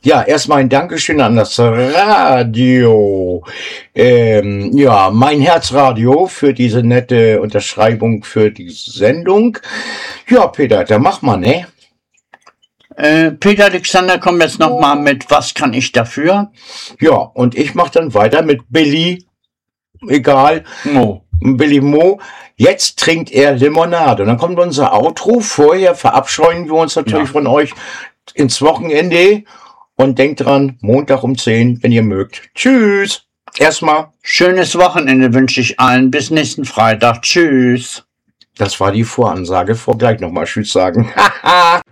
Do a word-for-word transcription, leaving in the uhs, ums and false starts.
Ja, erstmal ein Dankeschön an das Radio. Ähm, ja, mein Herzradio für diese nette Unterschreibung für die Sendung. Ja, Peter, da mach mal, ne? Äh, Peter Alexander kommt jetzt nochmal mit Was kann ich dafür? Ja, und ich mach dann weiter mit Billy, egal, Mo. Billy Mo. Jetzt trinkt er Limonade. Und dann kommt unser Outro. Vorher verabscheuen wir uns natürlich Ja. von euch ins Wochenende. Und denkt dran, Montag um zehn, wenn ihr mögt. Tschüss. Erstmal. Schönes Wochenende wünsche ich allen. Bis nächsten Freitag. Tschüss. Das war die Voransage. Vor gleich nochmal Tschüss sagen. Haha.